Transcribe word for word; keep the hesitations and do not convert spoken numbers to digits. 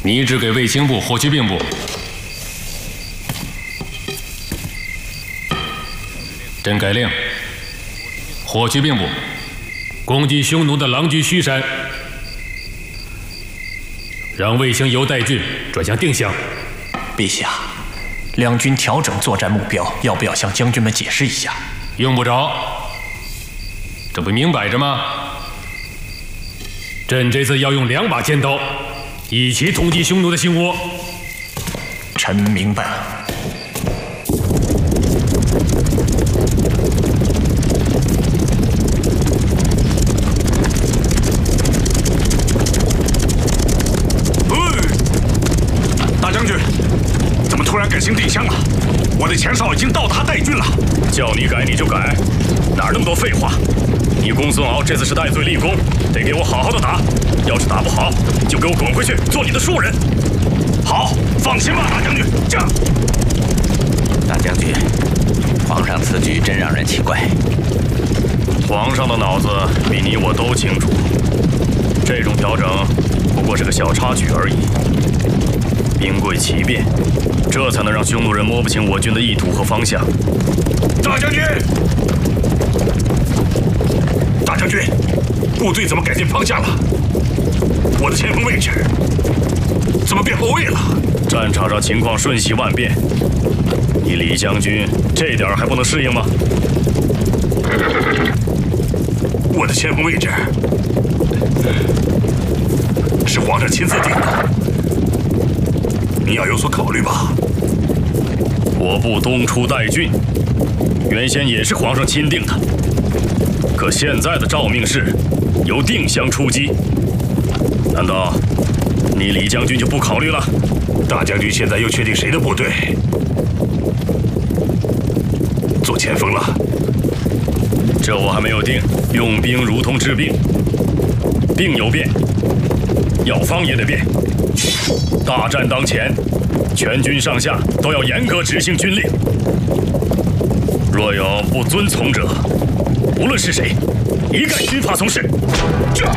你只给卫青部、火炬兵部。朕改令，火炬兵部攻击匈奴的狼居虚山，让卫青由代郡转向定襄。 陛下，两军调整作战目标，要不要向将军们解释一下？ 用不着，这不明摆着吗？朕这次要用两把尖刀，一起通缉匈奴的心窝。 臣明白了。 大将军，怎么突然改行定襄了？我的前哨已经到达代郡了。 叫你改你就改，哪那么多废话？你公孙敖这次是戴罪立功，得给我好好的打。要是打不好，就给我滚回去做你的庶人。 好，放心吧，大将军。驾！ 大将军，皇上此举真让人奇怪。 皇上的脑子比你我都清楚，这种调整不过是个小插曲而已。兵贵奇变，这才能让匈奴人摸不清我军的意图和方向。 大将军，大将军，部队怎么改变方向了？我的前锋位置怎么变后卫了？ 战场上情况瞬息万变，你李将军这点还不能适应吗？ 我的前锋位置是皇上亲自定的，你要有所考虑吧。 我部东出代郡，原先也是皇上钦定的，可现在的诏命是由定襄出击，难道你李将军就不考虑了？ 大将军现在又确定谁的部队做前锋了？ 这我还没有定。用兵如同治病，病有变，药方也得变。大战当前，全军上下都要严格执行军令。若有不遵从者，无论是谁，一概军法从事。